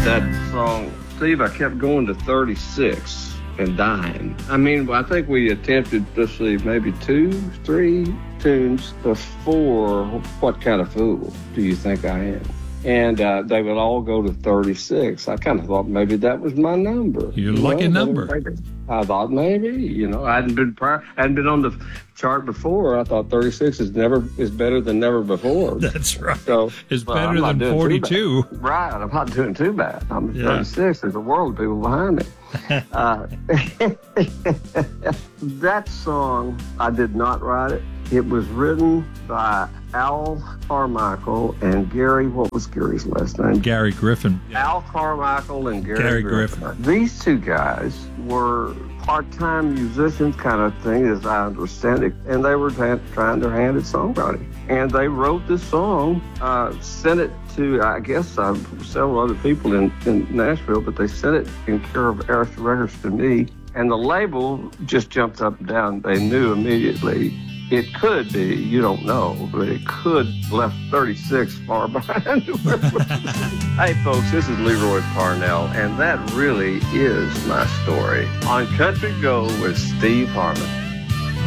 That song, Steve, I kept going to 36 and dying. I mean, I think we attempted, let's see, maybe 2, 3 tunes before What Kind of Fool Do You Think I Am? And they would all go to 36. I kind of thought maybe that was my number. Your lucky number. I thought maybe, I hadn't been on the chart before. I thought 36 is better than never before. That's right. So it's better than 42. Right. I'm not doing too bad. I'm 36. There's a world of people behind me. That song, I did not write it. It was written by Al Carmichael and Gary, what was Gary's last name? Gary Griffin. Al Carmichael and Gary Griffin. These two guys were part-time musicians kind of thing, as I understand it, and they were trying their hand at songwriting. And they wrote this song, sent it to, I guess, several other people in Nashville, but they sent it in care of Arista Records to me. And the label just jumped up and down. They knew immediately. It could be, you don't know, but it could left 36 far behind. Hey, folks, this is Leroy Parnell, and that really is my story on Country Go with Steve Harmon.